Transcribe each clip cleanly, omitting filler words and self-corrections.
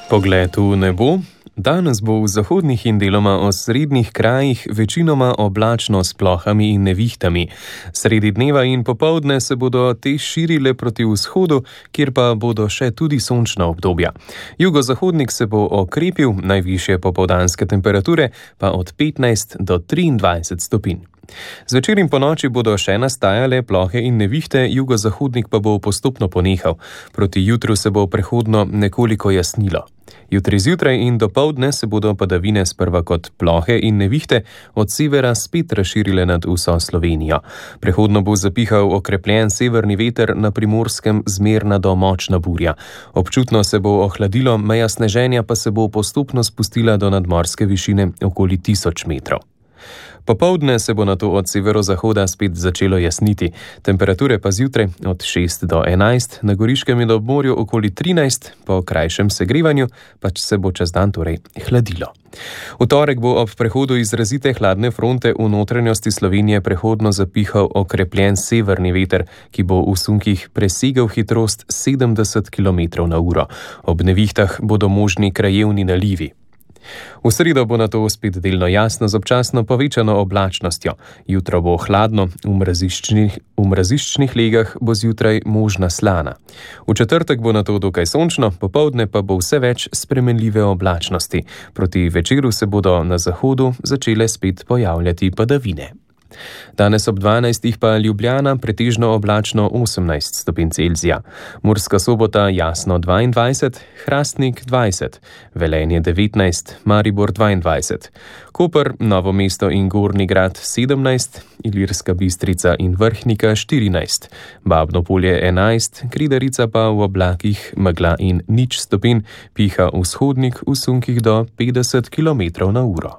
Pogled v nebo. Danes bo v zahodnih in deloma osrednjih krajih večinoma oblačno s plohami in nevihtami. Sredi dneva in popoldne se bodo te širile proti vzhodu, kjer pa bodo še tudi sončna obdobja. Jugozahodnik se bo okrepil, najvišje popoldanske temperature pa od 15 do 23 stopinj. Zvečer in ponoči bodo še nastajale plohe in nevihte, jugozahodnik pa bo postopno ponehal. Proti jutru se bo prehodno nekoliko jasnilo. Jutri zjutraj in dopoldne se bodo padavine sprva kot plohe in nevihte od severa spet razširile nad vso Slovenijo. Prehodno bo zapihal okrepljen severni veter, na Primorskem zmerna do močna burja. Občutno se bo ohladilo, meja sneženja pa se bo postopno spustila do nadmorske višine okoli 1000 metrov. Popoldne se bo nato od severozahoda spet začelo jasniti, temperature pa zjutraj od 6 do 11, na Goriškem in ob morju okoli 13, po krajšem segrevanju pa se bo čez dan torej hladilo. V torek bo ob prehodu izrazite hladne fronte v notranjosti Slovenije prehodno zapihal okrepljen severni veter, ki bo v sunkih presegal hitrost 70 km/h. Ob nevihtah bodo možni krajevni nalivi. V sredo bo nato spet delno jasno z občasno povečano oblačnostjo. Jutro bo hladno, v mraziščnih legah bo zjutraj možna slana. V četrtek bo nato dokaj sončno, popoldne pa bo vse več spremenljive oblačnosti. Proti večeru se bodo na zahodu začele spet pojavljati padavine. Danes ob 12 pa Ljubljana, pretežno oblačno 18 stopinj Celzija. Murska Sobota jasno 22, Hrastnik 20, Velenje 19, Maribor 22, Koper, Novo mesto in Gornji Grad 17, Ilirska Bistrica in Vrhnika 14, Babno Polje 11, Kridarica pa v oblakih megla in 0 stopinj, piha vzhodnik v sunkih do 50 km/h.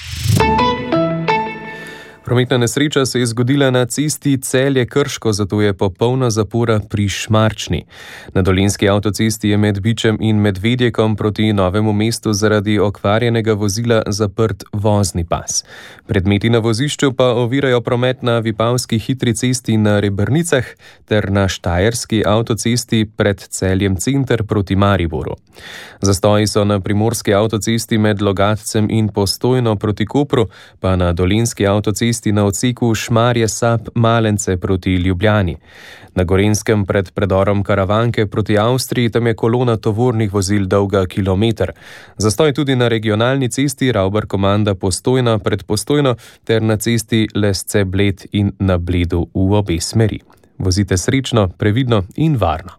Prometna nesreča se je zgodila na cesti Celje-Krško, zato je popolna zapora pri Šmarčni. Na dolenjski avtocesti je med Bičem in Medvedjekom proti Novemu mestu zaradi okvarjenega vozila zaprt vozni pas. Predmeti na vozišču pa ovirajo promet na Vipavski hitri cesti na Rebrnicah ter na Štajerski avtocesti pred Celjem center proti Mariboru. Zastoji so na Primorski avtocesti med Logatcem in Postojno proti Kopru, pa na dolenjski avtocesti na odseku Šmarje-Sap-Malence proti Ljubljani. Na Gorenjskem pred predorom Karavanke proti Avstriji tam je kolona tovornih vozil dolga kilometer. Zastoj tudi na regionalni cesti Ravbar-Komanda Postojna pred Postojno ter na cesti Lesce-Bled in na Bledu v obe smeri. Vozite srečno, previdno in varno.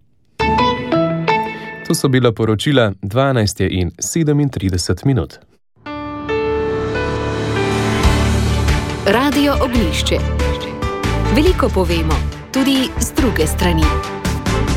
To so bila poročila 12:37. Radio Ognjišče. Veliko povemo, tudi z druge strani.